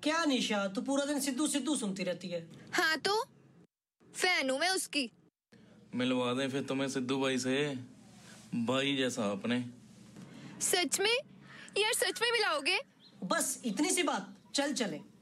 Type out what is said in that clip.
क्या निशा, तू पूरा दिन सिद्धू सिद्धू सुनती रहती है। हाँ तो फैन हूँ मैं उसकी। मिलवा दें फिर तुम्हें सिद्धू भाई से, भाई जैसा अपने। सच में यार, सच में मिलाओगे? बस इतनी सी बात, चल चले।